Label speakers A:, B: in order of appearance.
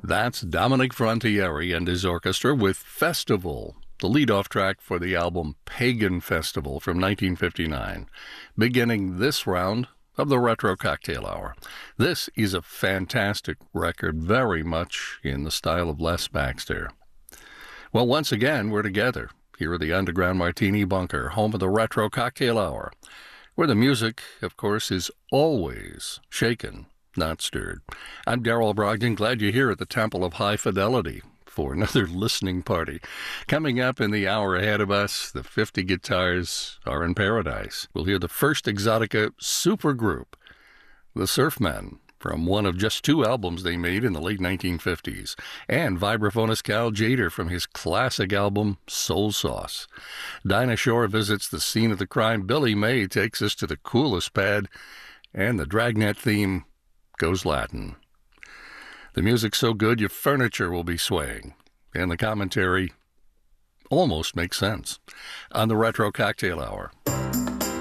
A: That's Dominic Frontiere and his orchestra with Festival, the lead-off track for the album Pagan Festival from 1959, beginning this round of the Retro Cocktail Hour. This is a fantastic record, very much in the style of Les Baxter. Well, once again, we're together here at the Underground Martini Bunker, home of the Retro Cocktail Hour, where the music, of course, is always shaken, not stirred. I'm Darrell Brogdon, glad you're here at the Temple of High Fidelity for another listening party. Coming up in the hour ahead of us, the 50 Guitars Are in Paradise. We'll hear the first Exotica supergroup, the Surfmen, from one of just two albums they made in the late 1950s, and vibraphonist Cal Tjader from his classic album Soul Sauce. Dinah Shore visits the scene of the crime. Billy May takes us to the coolest pad, and the Dragnet theme goes Latin. The music's so good your furniture will be swaying, and the commentary almost makes sense on the Retro Cocktail Hour.